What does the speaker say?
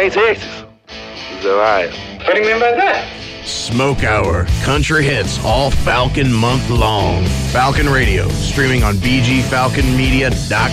Hey, Texas. So I. What do you mean by that? Smoke Hour, country hits all Falcon month long. Falcon Radio, streaming on bgfalconmedia.com.